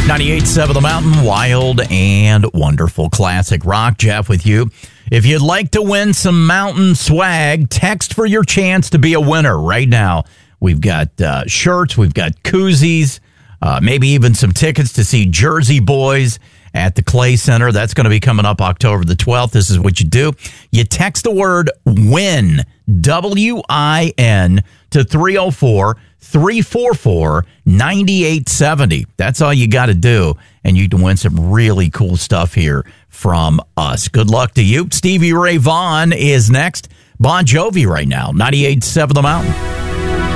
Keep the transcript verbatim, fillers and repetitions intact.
ninety-eight point seven The Mountain, wild and wonderful classic rock. Jeff with you. If you'd like to win some mountain swag, text for your chance to be a winner right now. We've got uh, shirts, we've got koozies, uh, maybe even some tickets to see Jersey Boys at the Clay Center. That's going to be coming up October the twelfth. This is what you do. You text the word WIN, W I N, to three oh four, three four four, nine eight seven oh. That's all you got to do, and you can win some really cool stuff here from us. Good luck to you. Stevie Ray Vaughan is next. Bon Jovi right now, ninety-eight point seven The Mountain.